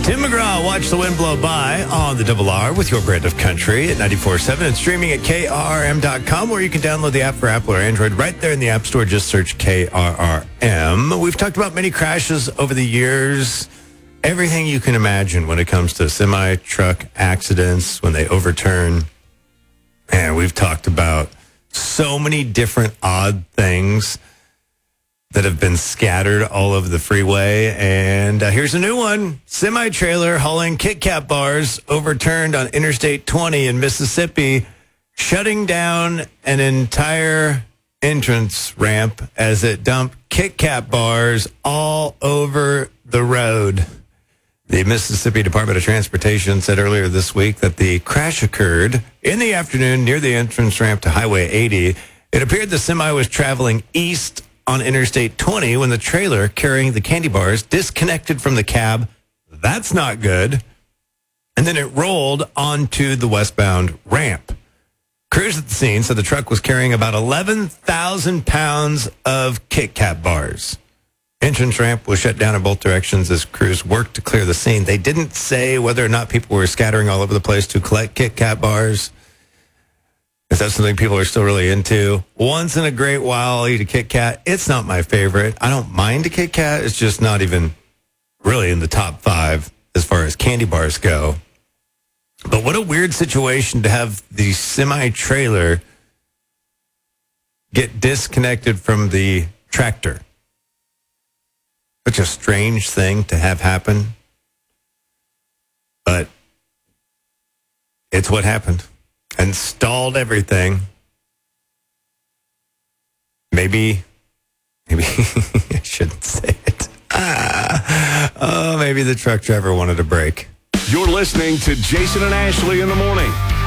Tim McGraw, Watch the Wind Blow By on the Double R with your brand of country at 94.7 and streaming at KRRM.com, or you can download the app for Apple or Android right there in the App Store. Just search KRRM. We've talked about many crashes over the years, everything you can imagine when it comes to semi-truck accidents, when they overturn. And we've talked about so many different odd things that have been scattered all over the freeway. And here's a new one. Semi-trailer hauling Kit Kat bars overturned on Interstate 20 in Mississippi, shutting down an entire entrance ramp as it dumped Kit Kat bars all over the road. The Mississippi Department of Transportation said earlier this week that the crash occurred in the afternoon near the entrance ramp to Highway 80. It appeared the semi was traveling east on Interstate 20 when the trailer carrying the candy bars disconnected from the cab. That's not good. And then it rolled onto the westbound ramp. Crews at the scene said the truck was carrying about 11,000 pounds of Kit Kat bars. Entrance ramp was shut down in both directions as crews worked to clear the scene. They didn't say whether or not people were scattering all over the place to collect Kit Kat bars. Is that something people are still really into? Once in a great while, I'll eat a Kit Kat. It's not my favorite. I don't mind a Kit Kat. It's just not even really in the top 5 as far as candy bars go. But what a weird situation to have the semi-trailer get disconnected from the tractor. Such a strange thing to have happen. But it's what happened. And stalled everything. Maybe I shouldn't say it. Maybe the truck driver wanted a break. You're listening to Jason and Ashley in the morning.